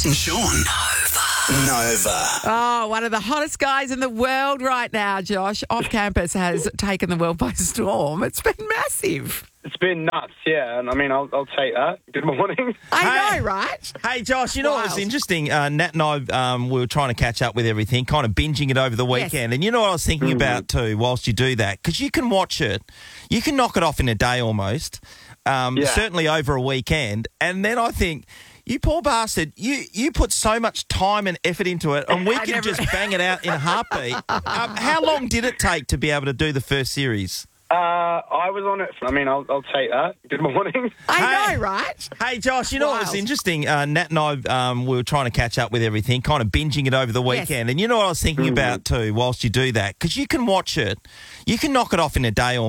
Kate and Sean. Nova. Oh, one of the hottest guys in the world right now, Josh, off campus has taken the world by storm. It's been massive. It's been nuts, yeah. And I mean, I'll take that. Good morning. I know, right? Hey, Josh, you know what was Wild. interesting? Nat and I, we were trying to catch up with everything, kind of binging it over the weekend. And you know what I was thinking about too, whilst you do that? Because you can watch it. You can knock it off in a day almost, certainly over a weekend. And then I think, you poor bastard, you put so much time and effort into it, and we can just bang it out in a heartbeat. How long did it take to be able to do the first series? I was on it. I'll take that. Good morning. I know, right? Hey, Josh, you know what was Wild. interesting? Nat and I, we were trying to catch up with everything, kind of binging it over the weekend. And you know what I was thinking about too, whilst you do that? Because you can watch it. You can knock it off in a day